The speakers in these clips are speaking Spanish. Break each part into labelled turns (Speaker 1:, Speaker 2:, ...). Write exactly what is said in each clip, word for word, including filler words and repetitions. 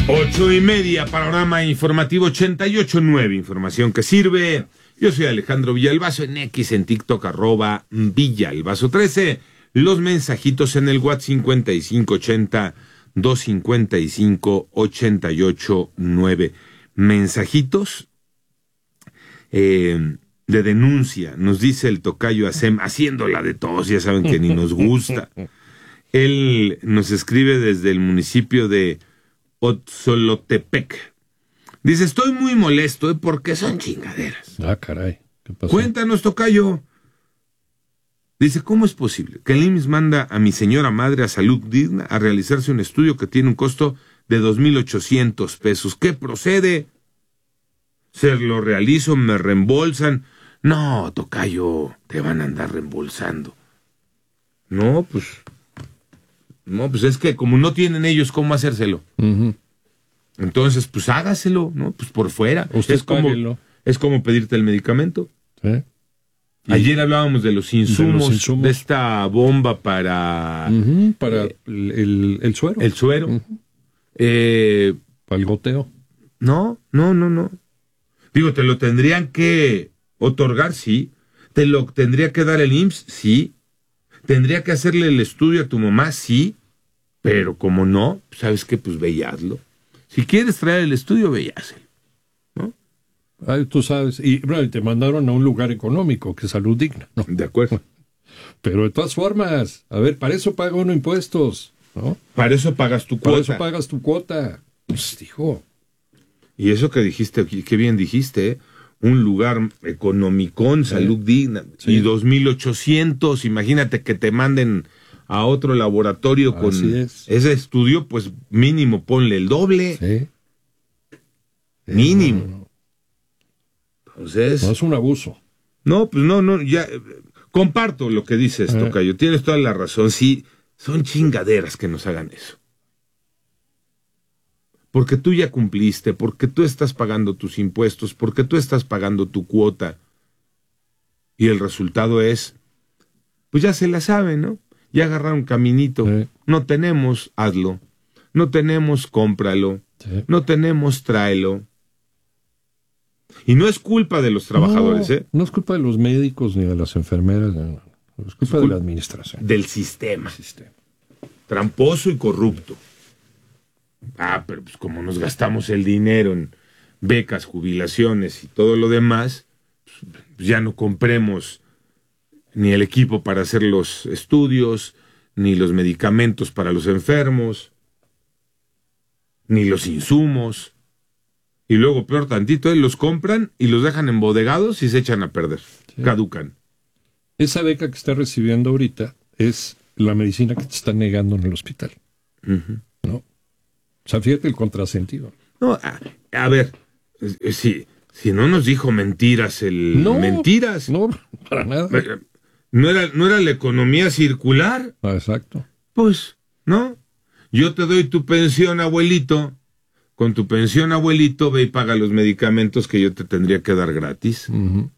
Speaker 1: Ocho y media, panorama informativo ochenta y ocho punto nueve, información que sirve. Yo soy Alejandro Villalbazo, en X, en TikTok, arroba Villalbazo trece. Los mensajitos en el WhatsApp cincuenta y cinco ochenta, doscientos cincuenta y cinco, ochenta y ocho nueve. Mensajitos eh, de denuncia, nos dice el tocayo Asem, haciéndola de todos, ya saben que ni nos gusta. Él nos escribe desde el municipio de Otzolotepec. Dice, estoy muy molesto, ¿eh? Porque son chingaderas.
Speaker 2: Ah, caray. ¿Qué pasó?
Speaker 1: Cuéntanos, tocayo. Dice, ¿cómo es posible que el I M S S manda a mi señora madre a Salud Digna a realizarse un estudio que tiene un costo de dos mil ochocientos pesos? ¿Qué procede? Se lo realizo, me reembolsan. No, tocayo, te van a andar reembolsando. No, pues... No, pues es que como no tienen ellos cómo hacérselo. Uh-huh. Entonces, pues hágaselo, ¿no? Pues por fuera.
Speaker 2: Usted
Speaker 1: es como,
Speaker 2: páguelo.
Speaker 1: Es como pedirte el medicamento.
Speaker 2: ¿Sí?
Speaker 1: Ayer hablábamos de los insumos, de, los insumos. de esta bomba para...
Speaker 2: Uh-huh, para eh, el, el suero.
Speaker 1: El suero. Uh-huh. eh,
Speaker 2: para el goteo.
Speaker 1: No, no, no, no. Digo, te lo tendrían que otorgar, sí. Te lo tendría que dar el I M S S, sí. Tendría que hacerle el estudio a tu mamá, sí. Pero como no, ¿sabes qué? Pues veíaslo. Si quieres traer el estudio, veíaselo. ¿No?
Speaker 2: Ay, tú sabes. Y bueno, te mandaron a un lugar económico, que es Salud Digna, ¿no?
Speaker 1: De acuerdo.
Speaker 2: Pero de todas formas, a ver, para eso paga uno impuestos, ¿no?
Speaker 1: Para eso pagas tu cuota.
Speaker 2: Para eso pagas tu cuota. Pues, dijo.
Speaker 1: Y eso que dijiste, qué bien dijiste, ¿eh? Un lugar economicón, Salud sí. Digna. Sí. Y dos mil ochocientos, imagínate que te manden a otro laboratorio con
Speaker 2: es.
Speaker 1: ese estudio, pues mínimo ponle el doble.
Speaker 2: Sí.
Speaker 1: Mínimo.
Speaker 2: No, no, no.
Speaker 1: Entonces...
Speaker 2: No es un abuso.
Speaker 1: No, pues no, no, ya... Comparto lo que dices, eh. tocayo. Tienes toda la razón. Sí, son chingaderas que nos hagan eso. Porque tú ya cumpliste, porque tú estás pagando tus impuestos, porque tú estás pagando tu cuota. Y el resultado es, pues ya se la saben, ¿no? Ya agarraron caminito. Sí. No tenemos, hazlo. No tenemos, cómpralo. Sí. No tenemos, tráelo. Y no es culpa de los trabajadores,
Speaker 2: no,
Speaker 1: ¿eh?
Speaker 2: No es culpa de los médicos ni de las enfermeras, no, no. Es culpa es de la administración.
Speaker 1: Del sistema. sistema. Tramposo y corrupto. Ah, pero pues como nos gastamos el dinero en becas, jubilaciones y todo lo demás, pues ya no compremos ni el equipo para hacer los estudios, ni los medicamentos para los enfermos, ni los insumos. Y luego, peor tantito, ¿eh? Los compran y los dejan embodegados y se echan a perder, sí. Caducan.
Speaker 2: Esa beca que está recibiendo ahorita es la medicina que te están negando en el hospital. Uh-huh. ¿No? O sea, fíjate el contrasentido.
Speaker 1: No, a, a ver, si, si no nos dijo mentiras el...
Speaker 2: No,
Speaker 1: mentiras.
Speaker 2: No, para nada.
Speaker 1: ¿No era, no era la economía circular?
Speaker 2: Ah, exacto.
Speaker 1: Pues, ¿no? Yo te doy tu pensión, abuelito. Con tu pensión, abuelito, ve y paga los medicamentos que yo te tendría que dar gratis. Uh-huh.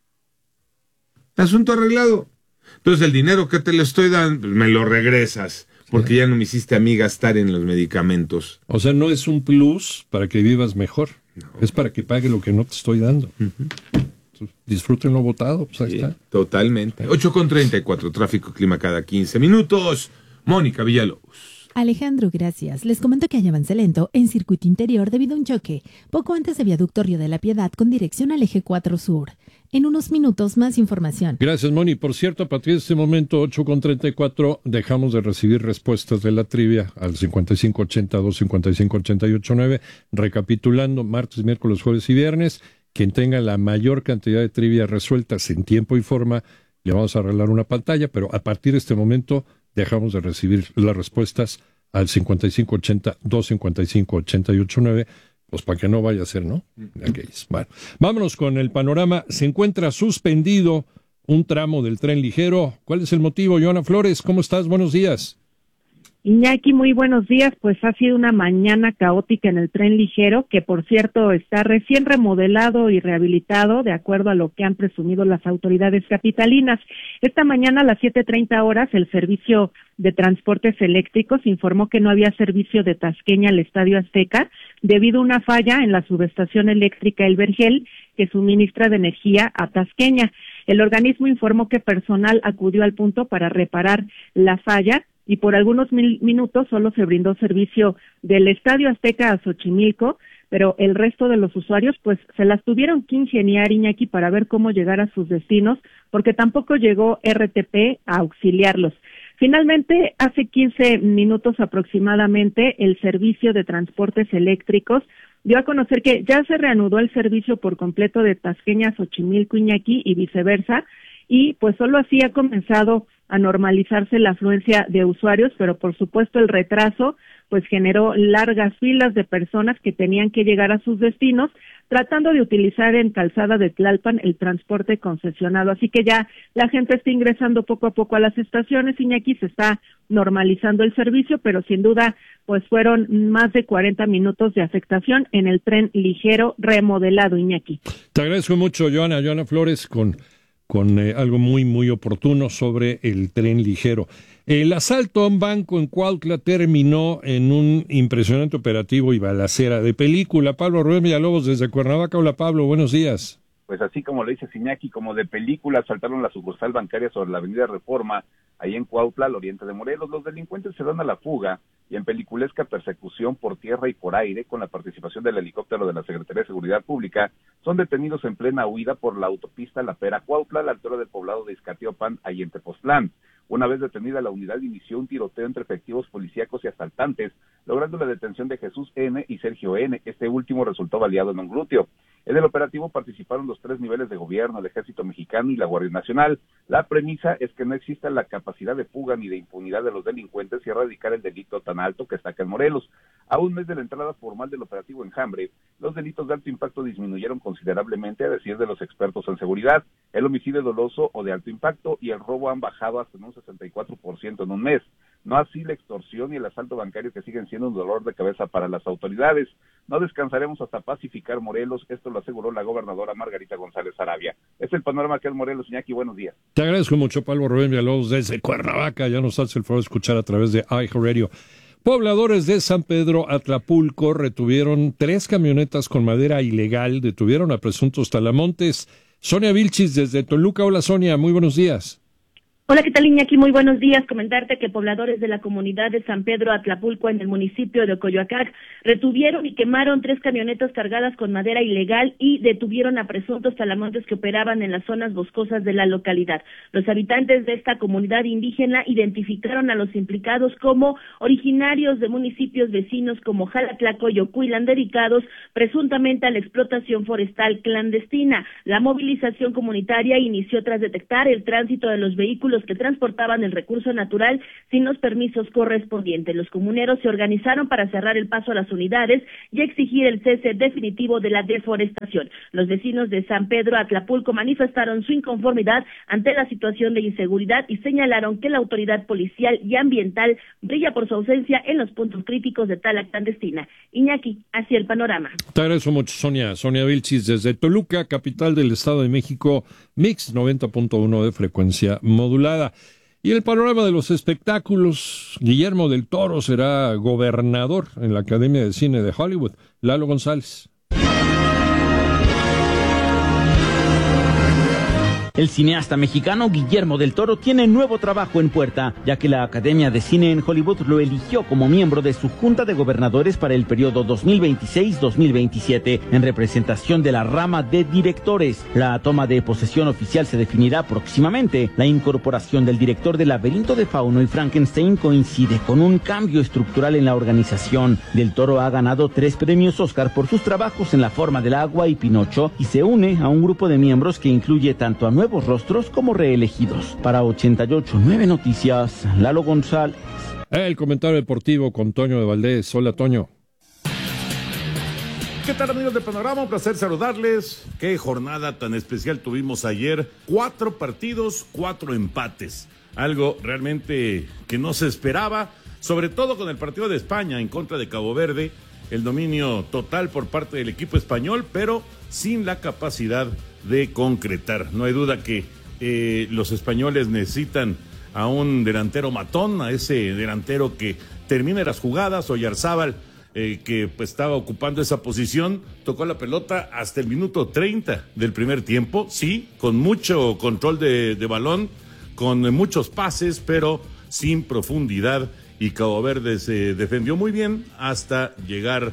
Speaker 1: Asunto arreglado. Entonces, el dinero que te le estoy dando, pues me lo regresas. Porque ya no me hiciste a mí gastar en los medicamentos.
Speaker 2: O sea, no es un plus para que vivas mejor. No. Es para que pague lo que no te estoy dando. Uh-huh. Disfruten lo votado, pues ahí sí, está.
Speaker 1: Totalmente. ocho con treinta y cuatro, tráfico clima cada quince minutos. Mónica Villalobos.
Speaker 3: Alejandro, gracias. Les comento que hay avance lento en circuito interior debido a un choque, poco antes de viaducto Río de la Piedad con dirección al eje cuatro Sur. En unos minutos, más información.
Speaker 2: Gracias, Moni. Por cierto, a partir de este momento, ocho con treinta y cuatro, dejamos de recibir respuestas de la trivia al cincuenta y cinco ochenta, doscientos cincuenta y cinco, ochenta y ocho nueve. Recapitulando, martes, miércoles, jueves y viernes, quien tenga la mayor cantidad de trivia resueltas en tiempo y forma, le vamos a arreglar una pantalla, pero a partir de este momento dejamos de recibir las respuestas al cincuenta y cinco ochenta, doscientos cincuenta y cinco, ochenta y ocho nueve, pues para que no vaya a ser, ¿no? Aquellos. Bueno, vámonos con el panorama. Se encuentra suspendido un tramo del tren ligero. ¿Cuál es el motivo, Joana Flores? ¿Cómo estás? Buenos días.
Speaker 4: Iñaki, muy buenos días. Pues ha sido una mañana caótica en el tren ligero, que por cierto está recién remodelado y rehabilitado, de acuerdo a lo que han presumido las autoridades capitalinas. Esta mañana a las siete treinta horas, el Servicio de Transportes Eléctricos informó que no había servicio de Tasqueña al Estadio Azteca debido a una falla en la subestación eléctrica El Vergel, que suministra de energía a Tasqueña. El organismo informó que personal acudió al punto para reparar la falla, y por algunos mil minutos solo se brindó servicio del Estadio Azteca a Xochimilco, pero el resto de los usuarios pues se las tuvieron que ingeniar, Iñaki, para ver cómo llegar a sus destinos, porque tampoco llegó R T P a auxiliarlos. Finalmente, hace quince minutos aproximadamente, el Servicio de Transportes Eléctricos dio a conocer que ya se reanudó el servicio por completo de Tasqueña a Xochimilco, Iñaki, y viceversa, y pues solo así ha comenzado a normalizarse la afluencia de usuarios, pero por supuesto el retraso pues generó largas filas de personas que tenían que llegar a sus destinos tratando de utilizar en Calzada de Tlalpan el transporte concesionado. Así que ya la gente está ingresando poco a poco a las estaciones, Iñaki, se está normalizando el servicio, pero sin duda pues fueron más de cuarenta minutos de afectación en el tren ligero remodelado, Iñaki.
Speaker 2: Te agradezco mucho, Joana, Joana Flores, con... con eh, algo muy, muy oportuno sobre el tren ligero. El asalto a un banco en Cuautla terminó en un impresionante operativo y balacera de película. Pablo Rubén Villalobos desde Cuernavaca. Hola, Pablo, buenos días.
Speaker 5: Pues así como lo dice Iñaki, como de película, asaltaron la sucursal bancaria sobre la avenida Reforma, ahí en Cuautla, al oriente de Morelos. Los delincuentes se dan a la fuga y en peliculesca persecución por tierra y por aire, con la participación del helicóptero de la Secretaría de Seguridad Pública, son detenidos en plena huida por la autopista La Pera-Cuautla, a la altura del poblado de Izcatiopan, ahí en Tepoztlán. Una vez detenida, la unidad inició un tiroteo entre efectivos policíacos y asaltantes, logrando la detención de Jesús N. y Sergio N. Este último resultó baleado en un glúteo. En el operativo participaron los tres niveles de gobierno, el Ejército Mexicano y la Guardia Nacional. La premisa es que no exista la capacidad de fuga ni de impunidad de los delincuentes y erradicar el delito tan alto que está acá en Morelos. A un mes de la entrada formal del operativo Enjambre, los delitos de alto impacto disminuyeron considerablemente, a decir de los expertos en seguridad. El homicidio doloso o de alto impacto y el robo han bajado hasta en un sesenta y cuatro por ciento en un mes. No así la extorsión y el asalto bancario, que siguen siendo un dolor de cabeza para las autoridades. No descansaremos hasta pacificar Morelos, esto lo aseguró la gobernadora Margarita González Arabia. Es el panorama que es Morelos, Iñaki, buenos días.
Speaker 2: Te agradezco mucho, Pablo Rubén Villalobos desde Cuernavaca, ya nos hace el favor de escuchar a través de iHeartRadio. Pobladores de San Pedro Atlapulco retuvieron tres camionetas con madera ilegal, detuvieron a presuntos talamontes. Sonia Vilchis desde Toluca. Hola, Sonia, muy buenos días.
Speaker 6: Hola, ¿qué tal, Iñaki? Muy buenos días. Comentarte que pobladores de la comunidad de San Pedro Atlapulco, en el municipio de Coyoacán, retuvieron y quemaron tres camionetas cargadas con madera ilegal y detuvieron a presuntos talamontes que operaban en las zonas boscosas de la localidad. Los habitantes de esta comunidad indígena identificaron a los implicados como originarios de municipios vecinos como Jalatlaco y Ocuilan, dedicados presuntamente a la explotación forestal clandestina. La movilización comunitaria inició tras detectar el tránsito de los vehículos que transportaban el recurso natural sin los permisos correspondientes. Los comuneros se organizaron para cerrar el paso a las unidades y exigir el cese definitivo de la deforestación. Los vecinos de San Pedro Atlapulco manifestaron su inconformidad ante la situación de inseguridad y señalaron que la autoridad policial y ambiental brilla por su ausencia en los puntos críticos de tala clandestina. Iñaki, así el panorama.
Speaker 2: Te agradezco mucho, Sonia. Sonia Vilchis desde Toluca, capital del Estado de México, Mix noventa punto uno de frecuencia modulada. Y el panorama de los espectáculos, Guillermo del Toro será gobernador en la Academia de Cine de Hollywood. Lalo González.
Speaker 7: El cineasta mexicano Guillermo del Toro tiene nuevo trabajo en puerta, ya que la Academia de Cine en Hollywood lo eligió como miembro de su Junta de Gobernadores para el periodo dos mil veintiséis a dos mil veintisiete, en representación de la rama de directores. La toma de posesión oficial se definirá próximamente. La incorporación del director de Laberinto de Fauno y Frankenstein coincide con un cambio estructural en la organización. Del Toro ha ganado tres premios Oscar por sus trabajos en La Forma del Agua y Pinocho, y se une a un grupo de miembros que incluye tanto a nuevos rostros como reelegidos. Para ochenta y ocho punto nueve Noticias, Lalo González.
Speaker 2: El comentario deportivo con Toño de Valdés. Hola, Toño.
Speaker 8: ¿Qué tal, amigos de Panorama? Un placer saludarles. Qué jornada tan especial tuvimos ayer. Cuatro partidos, cuatro empates. Algo realmente que no se esperaba. sobre todo con el partido de España en contra de Cabo Verde, el dominio total por parte del equipo español, pero sin la capacidad de concretar. No hay duda que eh, los españoles necesitan a un delantero matón, a ese delantero que termine las jugadas. Oyarzábal, eh, que pues estaba ocupando esa posición, tocó la pelota hasta el minuto treinta del primer tiempo, sí, con mucho control de, de balón, con muchos pases, pero sin profundidad, y Cabo Verde se defendió muy bien hasta llegar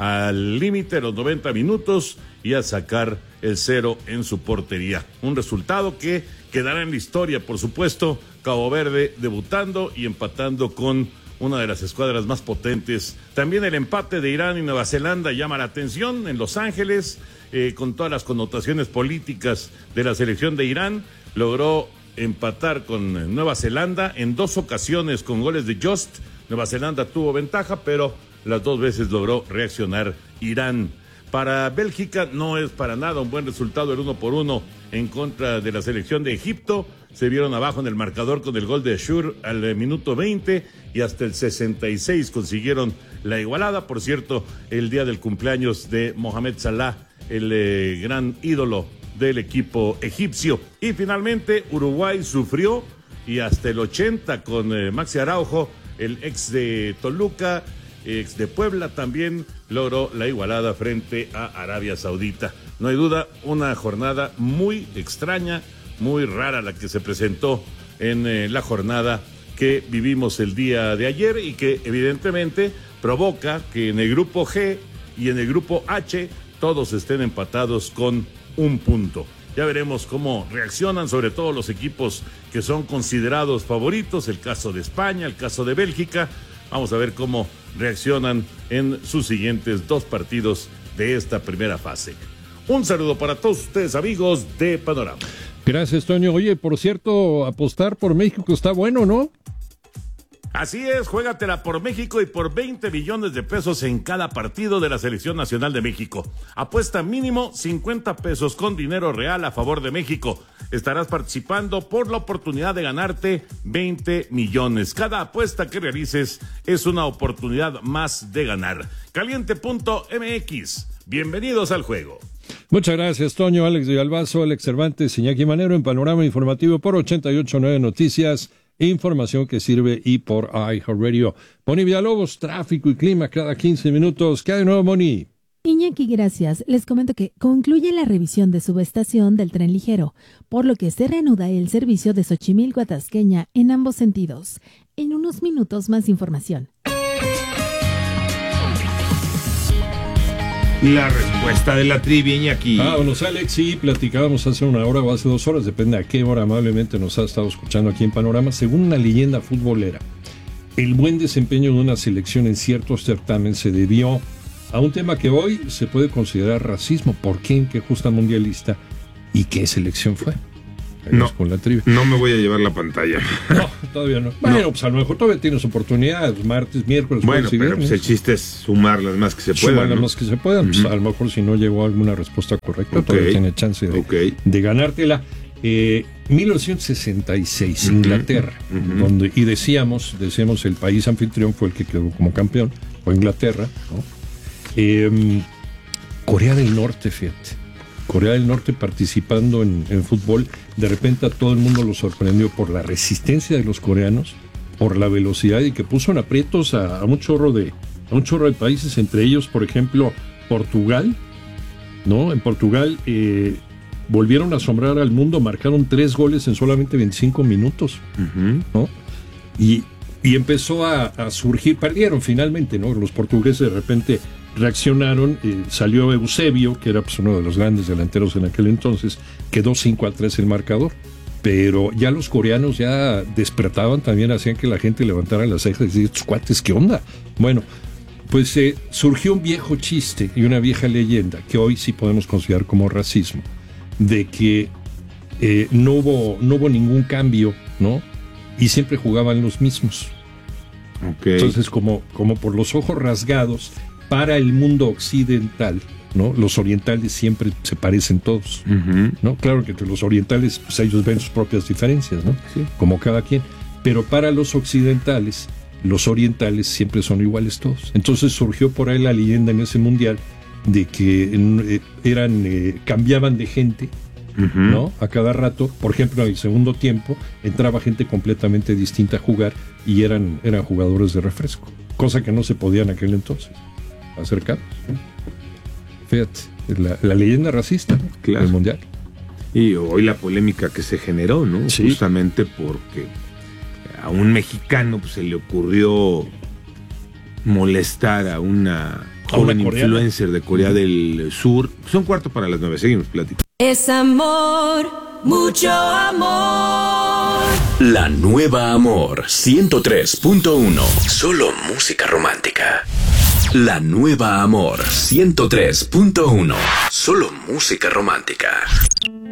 Speaker 8: al límite, los noventa minutos, y a sacar el cero en su portería. Un resultado que quedará en la historia, por supuesto. Cabo Verde debutando y empatando con una de las escuadras más potentes. También el empate de Irán y Nueva Zelanda llama la atención en Los Ángeles, eh, con todas las connotaciones políticas de la selección de Irán. Logró empatar con Nueva Zelanda en dos ocasiones con goles de Just. Nueva Zelanda tuvo ventaja, pero las dos veces logró reaccionar Irán. Para Bélgica no es para nada un buen resultado el uno por uno en contra de la selección de Egipto. Se vieron abajo en el marcador con el gol de Ashur al minuto veinte, y hasta el sesenta y seis consiguieron la igualada. Por cierto, el día del cumpleaños de Mohamed Salah, el eh, gran ídolo del equipo egipcio. Y finalmente Uruguay sufrió, y hasta el ochenta con eh, Maxi Araujo, el ex de Toluca, ex de Puebla, también logró la igualada frente a Arabia Saudita. No hay duda, una jornada muy extraña, muy rara la que se presentó en eh, la jornada que vivimos el día de ayer, y que evidentemente provoca que en el grupo G y en el grupo H todos estén empatados con un punto. Ya veremos cómo reaccionan, sobre todo los equipos que son considerados favoritos, el caso de España, el caso de Bélgica. Vamos a ver cómo reaccionan en sus siguientes dos partidos de esta primera fase. Un saludo para todos ustedes, amigos de Panorama.
Speaker 2: Gracias, Toño. Oye, por cierto, apostar por México está bueno, ¿no?
Speaker 8: Así es, juégatela por México y por veinte millones de pesos en cada partido de la Selección Nacional de México. Apuesta mínimo cincuenta pesos con dinero real a favor de México. Estarás participando por la oportunidad de ganarte veinte millones. Cada apuesta que realices es una oportunidad más de ganar. Caliente punto M X. Bienvenidos al juego.
Speaker 2: Muchas gracias, Toño. Alex Villalbazo, Alex Cervantes, Iñaki Manero en Panorama Informativo por ochenta y ocho punto nueve Noticias. Información que sirve, y por iHeartRadio. Moni Villalobos, tráfico y clima cada quince minutos. ¿Qué hay de nuevo, Moni?
Speaker 3: Iñaki, gracias. Les comento que concluye la revisión de subestación del tren ligero, por lo que se reanuda el servicio de Xochimilco a Tasqueña en ambos sentidos. En unos minutos más información.
Speaker 1: La respuesta de la trivia, Iñaki.
Speaker 2: Vámonos, Alex. Sí, platicábamos hace una hora o hace dos horas, depende a qué hora amablemente nos ha estado escuchando aquí en Panorama. Según una leyenda futbolera, el buen desempeño de una selección en ciertos certámenes se debió a un tema que hoy se puede considerar racismo. ¿Por qué? ¿En qué justa mundialista? ¿Y qué selección fue?
Speaker 1: No,
Speaker 2: con la trivia.
Speaker 1: No me voy a llevar la pantalla.
Speaker 2: No, todavía no. Bueno,
Speaker 1: no.
Speaker 2: Pues a lo mejor todavía tienes oportunidad, martes, miércoles,
Speaker 1: bueno,
Speaker 2: jueves y
Speaker 1: pero
Speaker 2: viernes.
Speaker 1: pues el chiste es sumar las más que se puedan.
Speaker 2: Sumar las
Speaker 1: ¿no?
Speaker 2: más que se puedan. Uh-huh. Pues a lo mejor si no llegó alguna respuesta correcta,
Speaker 1: okay.
Speaker 2: todavía tiene chance de,
Speaker 1: okay.
Speaker 2: de ganártela. Eh, mil novecientos sesenta y seis, uh-huh. Inglaterra, uh-huh. donde, y decíamos, decíamos el país anfitrión fue el que quedó como campeón, fue Inglaterra, ¿no? Eh, Corea del Norte, fíjate. Corea del Norte participando en, en fútbol, de repente a todo el mundo lo sorprendió por la resistencia de los coreanos, por la velocidad, y que puso en aprietos a, a un chorro de a un chorro de países, entre ellos, por ejemplo, Portugal, ¿no? En Portugal eh, volvieron a asombrar al mundo, marcaron tres goles en solamente veinticinco minutos, uh-huh. ¿no? Y, y empezó a, a surgir, perdieron finalmente, ¿no? Los portugueses de repente reaccionaron, eh, salió Eusebio, que era pues, uno de los grandes delanteros en aquel entonces, quedó cinco a tres el marcador, pero ya los coreanos ya despertaban, también hacían que la gente levantara las cejas y decía, estos cuates, ¿qué onda? Bueno, pues eh, surgió un viejo chiste y una vieja leyenda, que hoy sí podemos considerar como racismo, de que eh, no hubo, no hubo ningún cambio, ¿no? Y siempre jugaban los mismos.
Speaker 1: Okay.
Speaker 2: Entonces, como, como por los ojos rasgados, para el mundo occidental, ¿no? Los orientales siempre se parecen todos, uh-huh. ¿no? Claro que entre los orientales, pues ellos ven sus propias diferencias, ¿no? Sí. Como cada quien. Pero para los occidentales, los orientales siempre son iguales todos. Entonces surgió por ahí la leyenda en ese mundial de que eh, eran eh, cambiaban de gente, uh-huh. ¿no? A cada rato. Por ejemplo, en el segundo tiempo entraba gente completamente distinta a jugar y eran, eran jugadores de refresco, cosa que no se podía en aquel entonces acercar. Fíjate, la, la leyenda racista, ¿no?
Speaker 1: Claro.
Speaker 2: Del mundial.
Speaker 1: Y hoy la polémica que se generó, ¿no?
Speaker 2: Sí.
Speaker 1: Justamente porque a un mexicano pues, se le ocurrió molestar a una joven influencer de Corea del Sur. Son cuarto para las nueve, seguimos platicando.
Speaker 9: Es amor, mucho amor.
Speaker 10: La Nueva Amor ciento tres punto uno. Solo música romántica. La Nueva Amor ciento tres punto uno. Solo música romántica.